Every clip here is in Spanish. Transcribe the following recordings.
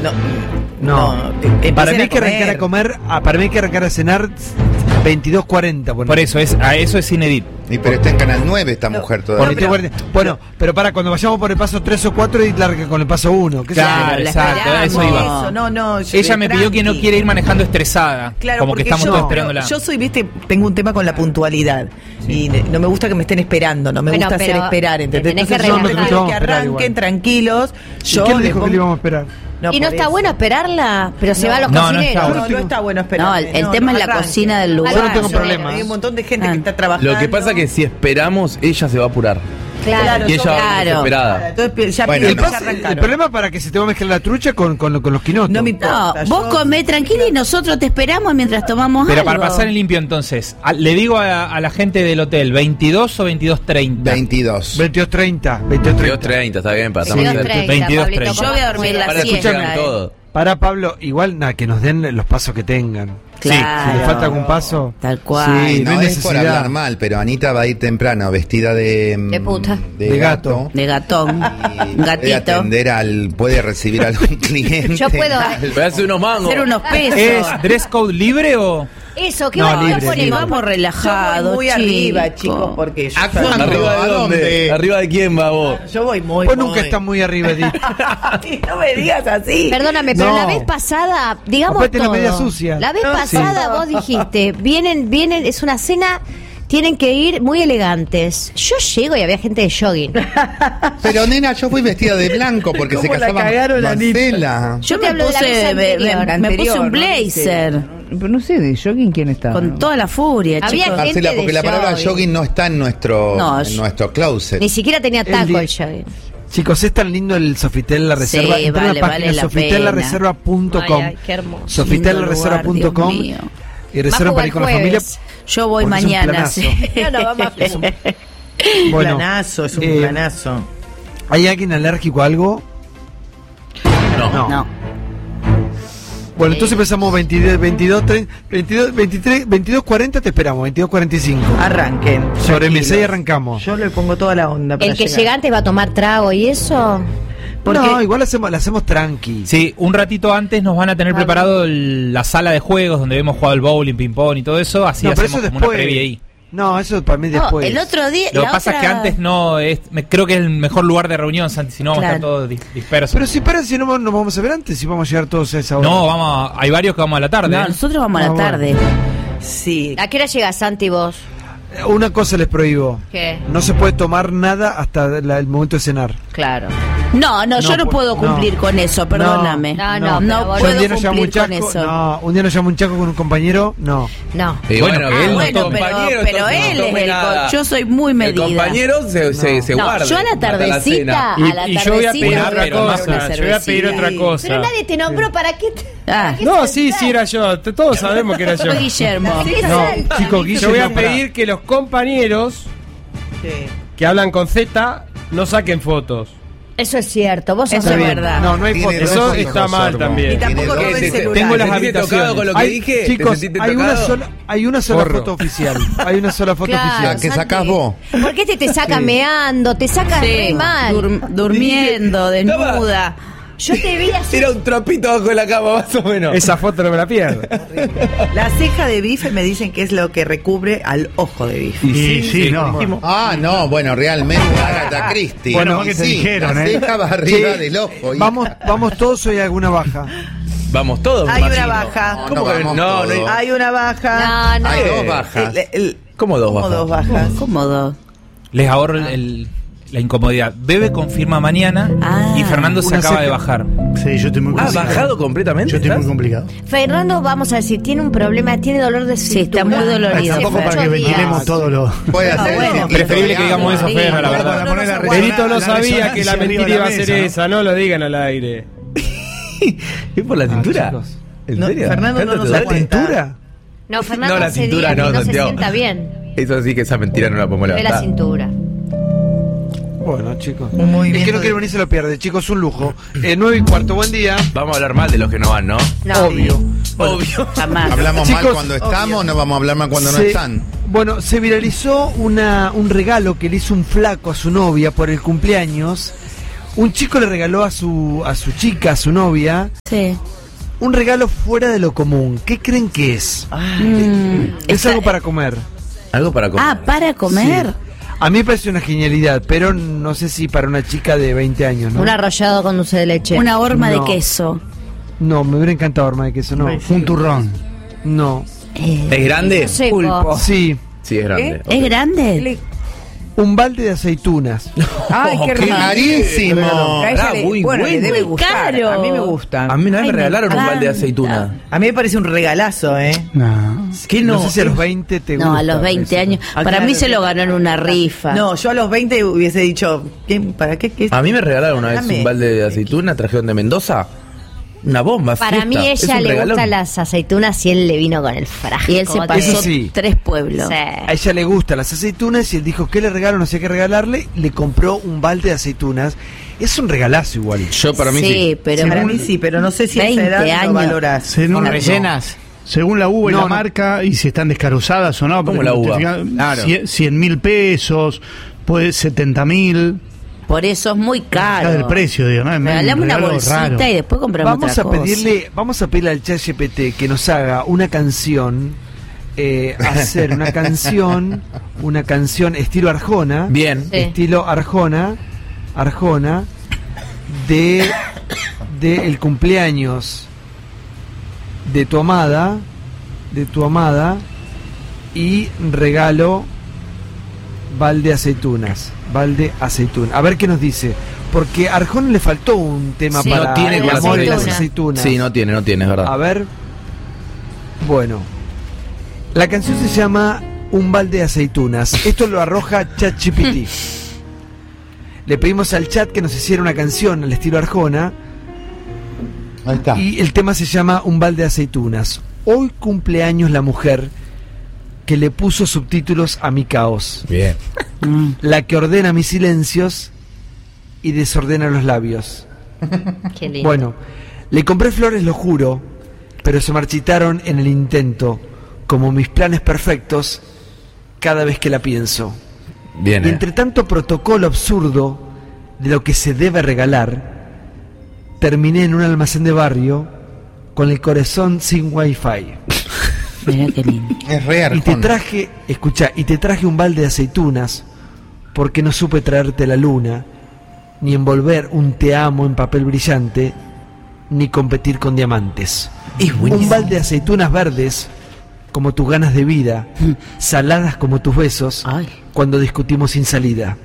Para mí hay que arrancar a comer, para mí hay que arrancar a cenar 22:40. Por eso es inédito. Pero está en Canal 9 esta mujer todavía. Bueno, pero cuando vayamos por el paso 3 o 4 y larga con el paso 1. Claro, exacto, eso iba. Ella me pidió que no quiere ir manejando estresada. Claro, como que estamos todos esperándola. Yo tengo un tema con la puntualidad. Y no me gusta que me estén esperando, no me gusta hacer esperar, ¿entendés? Entonces que arranquen tranquilos. ¿Quién dijo que le íbamos a esperar? ¿Y no está bueno esperarla? Pero se va a los cocineros. No está bueno esperar. No, el tema es la cocina del lugar. Yo no tengo problemas. Hay un montón de gente que está trabajando. Lo que pasa es que si esperamos, ella se va a apurar. Claro, y ella va desesperada. Entonces ya el problema es para que se te va a mezclar la trucha con los quinotos. No me importa. Vos comés tranquila y nosotros te esperamos mientras tomamos Pero algo. para pasar en limpio entonces, le digo a la gente del hotel, ¿22 o 22:30? 22. 22:30. 22:30, está bien, para 22:30. Yo voy a dormir la siesta. Para Pablo, igual que nos den los pasos que tengan. Claro. Si le falta algún paso. Tal cual. Sí, no hay es por hablar mal, pero Anita va a ir temprano vestida de puta. De gato. De gatón. Gatito. Puede recibir a algún cliente. Yo puedo hacer unos mangos. hacer unos pesos. ¿Es dress code libre o...? Eso, ¿qué vamos relajados, muy arriba, chicos, porque yo ¿Arriba de dónde? ¿Arriba de quién va vos? Yo voy muy. Vos nunca estás muy arriba, Edith. No me digas así. Perdóname, pero la vez pasada, digamos todo. La media sucia. La vez pasada vos dijiste, vienen, es una cena. Tienen que ir muy elegantes. Yo llego y había gente de jogging. Pero nena, yo fui vestida de blanco porque se casaba Marcela. Yo te hablo de la vez anterior. Me puse un blazer. Pero no sé, de jogging quién está. Con toda la furia, había chicos. gente Marcela, porque de la palabra jogging no está en nuestro closet. Ni siquiera tenía taco el jogging. Chicos, es tan lindo el Sofitel La Reserva. Sí, Entra en la página sofitellareserva.com. Sofitellareserva.com y reserva para ir con la familia. Yo voy mañana. Es un planazo, es un planazo. ¿Hay alguien alérgico a algo? No. Bueno, entonces empezamos 22:40 te esperamos, 22:45. Arranquen. Sobre mesa y arrancamos. Yo le pongo toda la onda. El que llega antes va a tomar trago y eso. No, igual la hacemos tranqui. Sí, un ratito antes nos van a tener preparado la sala de juegos donde hemos jugado el bowling, ping pong y todo eso, así hacemos como una previa ahí. No, eso para mí después. El otro día. Lo que pasa es que antes creo que es el mejor lugar de reunión, Santi, si no vamos a estar todos dispersos. Pero si no vamos a ver antes, si vamos a llegar todos a esa hora. No, hay varios que vamos a la tarde. No, nosotros vamos a la tarde. Sí. ¿A qué hora llega Santi vos? Una cosa les prohíbo. ¿Qué? No se puede tomar nada hasta el momento de cenar. Claro. No, yo no puedo cumplir con eso, perdóname. No puedo cumplir con eso. No, un día nos llama un chaco con un compañero, no. Bueno, pero él es el yo soy muy medida. El compañero se guarda. Yo a la tardecita, y yo voy a pedir otra cosa. Yo voy a pedir otra cosa. Pero nadie te nombró, ¿para qué? No, sí, era yo. Todos sabemos que era yo. Guillermo. No, chicos, yo voy a pedir que los compañeros que hablan con Z no saquen fotos. Eso es cierto, vos sos Eso es verdad. No hay fotos. Eso está mal también. Y tampoco tengo las habitaciones. Con lo que dije, chicos, hay una sola foto oficial. Hay una sola foto oficial. ¿Qué sacás vos? Porque te saca meando, te saca re mal. Durmiendo, desnuda. Yo te vi así. Tira un trapito bajo la cama, más o menos. Esa foto no me la pierdo. La ceja de bife me dicen que es lo que recubre al ojo de bife. Sí, no. No, bueno, realmente Agatha Christie. Bueno, que te dijeron, la ceja va arriba del ojo. Vamos todos o hay alguna baja. Vamos todos. Hay una baja. No, hay una baja. No. Hay dos bajas. ¿Cómo dos bajas? ¿Cómo dos? Les ahorro la incomodidad. Bebe confirma mañana y Fernando se acaba de bajar. Sí, yo estoy muy complicado. ¿Bajado completamente? Yo estoy muy complicado. Fernando, vamos a decir, tiene un problema, tiene dolor de cintura. Está muy dolorido. Tampoco para que ventilemos todo lo... Puede hacer. Preferible que digamos eso, Fer, la verdad. Benito no sabía que la mentira iba a ser esa, no lo digan al aire. ¿Es por la cintura? ¿En serio? Fernando no nos ¿La cintura? No, Fernando la cintura no, se Santiago. sienta bien. Eso sí que esa mentira no la podemos De la levantar. cintura. Bueno, chicos. El que no quiere venir se lo pierde, chicos, un lujo. 9:15, buen día. Vamos a hablar mal de los que no van, ¿no? Obvio. Jamás. ¿Hablamos Chicos, mal cuando estamos? ¿No vamos a hablar mal cuando no están? Bueno, se viralizó un regalo que le hizo un flaco a su novia por el cumpleaños. Un chico le regaló a su chica, a su novia, un regalo fuera de lo común. ¿Qué creen que es? Es algo para comer. ¿Algo para comer? Ah, ¿para comer? Sí. A mí me parece una genialidad, pero no sé si para una chica de 20 años, ¿no? Un arrollado con dulce de leche. Una horma de queso. No, me hubiera encantado horma de queso, no. Un turrón. No. ¿Es grande? Pulpo. Sí. Sí, es grande. Okay. ¿Es grande? Un balde de aceitunas. Ay, qué carísimo. Bueno, le debe gustar. Caro. A mí me gusta. A mí una vez me regalaron un balde de aceituna. A mí me parece un regalazo, No. ¿Qué no? No sé si a los 20 te gusta. No, a los 20 años. Para mí se lo ganó en una rifa. No, yo a los 20 hubiese dicho, ¿para qué? A mí me regalaron una vez un balde de aceituna, trajeron de Mendoza. Una bomba. Para fiesta. mí ella le regalón. gustan las aceitunas y él le vino con el frasco. Y él se pasó 3 pueblos. Sí. A ella le gustan las aceitunas y él dijo, ¿qué le regalo? No sé qué regalarle. Le compró un balde de aceitunas. Es un regalazo igual. Yo para mí sí. Pero para mí sí, pero no sé si a esa edad lo valorás. ¿Con rellenas? Según la uva y la marca, y si están descarozadas o no. ¿Cómo la uva? Claro. 100.000 pesos, puede 70.000. Por eso es muy caro. Ya del precio, digo, ¿no? Regalame una bolsita raro. Y después compramos otra cosa. Vamos a pedirle al ChatGPT que nos haga una canción, hacer una canción estilo Arjona. Bien. Estilo Arjona de el cumpleaños de tu amada y regalo balde aceitunas. A ver qué nos dice. Porque a Arjona le faltó un tema para no tiene el amor y las aceitunas. Sí, no tiene, es verdad. A ver. Bueno. La canción se llama Un balde de aceitunas. Esto lo arroja ChatGPT. Le pedimos al chat que nos hiciera una canción al estilo Arjona. Ahí está. Y el tema se llama Un balde de aceitunas. Hoy cumpleaños la mujer que le puso subtítulos a mi caos. Bien. La que ordena mis silencios y desordena los labios. Qué lindo. Bueno, le compré flores, lo juro, pero se marchitaron en el intento, como mis planes perfectos, cada vez que la pienso. Bien. Y entre tanto protocolo absurdo de lo que se debe regalar, terminé en un almacén de barrio con el corazón sin wifi. Mirá qué lindo. Es re Arjona. Y te traje un balde de aceitunas porque no supe traerte la luna, ni envolver un te amo en papel brillante, ni competir con diamantes. Un balde de aceitunas verdes como tus ganas de vida, saladas como tus besos. Ay. Cuando discutimos sin salida.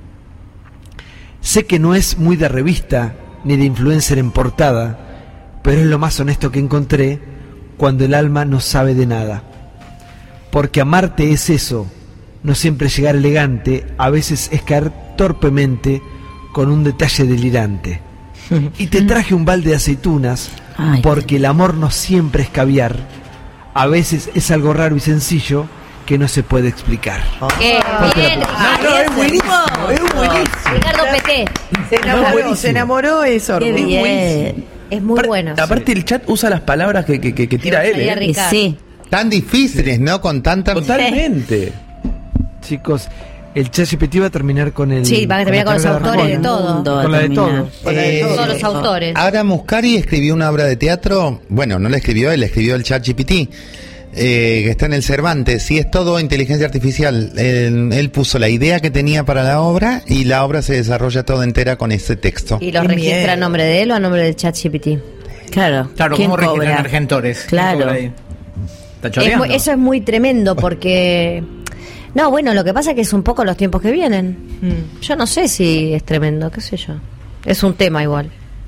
Sé que no es muy de revista ni de influencer en portada, pero es lo más honesto que encontré cuando el alma no sabe de nada. Porque amarte es eso, no siempre llegar elegante, a veces es caer torpemente con un detalle delirante. Y te traje un balde de aceitunas, porque el amor no siempre es caviar, a veces es algo raro y sencillo que no se puede explicar. Bien, es buenísimo. Ricardo Peté. Se enamoró eso. Qué bien. Es muy bueno. Aparte el chat usa las palabras que tira él. Sí. Tan difíciles, ¿no? Con tanta... Totalmente. Chicos, el ChatGPT va a terminar con el... Sí, va a terminar con los autores de todo. Con la de todo. Todos los autores. Ara Muscari escribió una obra de teatro, bueno, no la escribió él, la escribió el ChatGPT, que está en el Cervantes, y es todo inteligencia artificial. Él puso la idea que tenía para la obra y la obra se desarrolla toda entera con ese texto. ¿Y lo registra a nombre de él o a nombre del ChatGPT? Claro. Claro, ¿cómo registran Argentores? Claro. Eso es muy tremendo porque... No, bueno, lo que pasa es que es un poco los tiempos que vienen. Yo no sé si es tremendo, qué sé yo. Es un tema igual.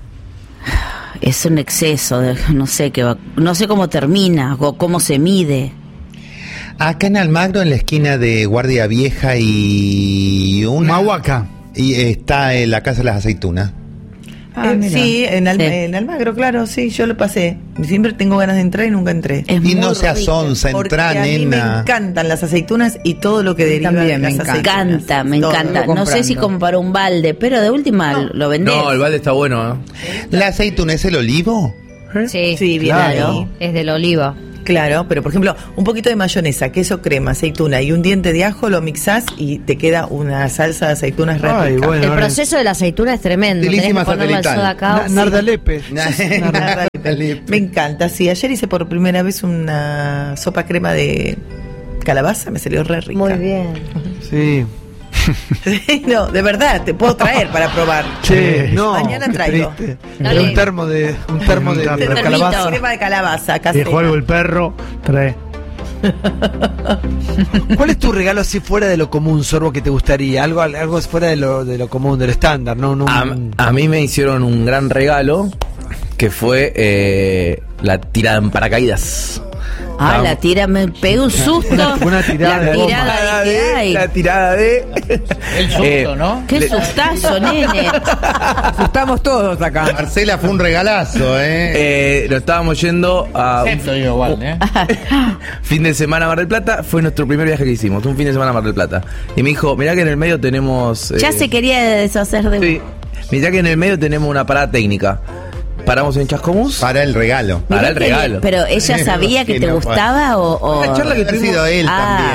Es un exceso, no sé cómo termina o cómo se mide. Acá en Almagro, en la esquina de Guardia Vieja y Mahuaca. Y está en la Casa de las Aceitunas. Sí, en Almagro, claro, sí, yo lo pasé. Siempre tengo ganas de entrar y nunca entré. Y no se asonza, entra, nena. A mí me encantan las aceitunas y todo lo que deriva de las aceitunas. Me encanta. No sé si como para un balde, pero de última lo vendés. No, el balde está bueno, ¿La aceituna es el olivo? Sí, bien, claro. Es del olivo. Claro, pero por ejemplo, un poquito de mayonesa, queso, crema, aceituna y un diente de ajo, lo mixás y te queda una salsa de aceitunas re rica. Bueno, el proceso de la aceituna es tremendo. Delísima satelital. Nardalepe. Me encanta, sí. Ayer hice por primera vez una sopa crema de calabaza, me salió re rica. Muy bien. Sí. No, de verdad, te puedo traer para probar. No, mañana traigo. Un termo de calabaza. Crema de calabaza, casera. Y juego el perro, trae. ¿Cuál es tu regalo así fuera de lo común, Sorbo, que te gustaría? Algo fuera de lo común, de lo estándar, ¿no? A mí me hicieron un gran regalo que fue la tirada en paracaídas. La tira, me pegó un susto. Una tirada La tirada de el susto, ¿no? Qué sustazo, nene. Asustamos todos acá. Marcela, fue un regalazo, Lo estábamos yendo a fin de semana a Mar del Plata. Fue nuestro primer viaje que hicimos, un fin de semana a Mar del Plata. Y me dijo, mirá que en el medio tenemos... Ya se quería deshacer de... Sí, mirá que en el medio tenemos una parada técnica. Paramos en Chascomús. Para el regalo. Para el regalo. Pero ella sabía que te gustaba o... La charla que ha sido él también.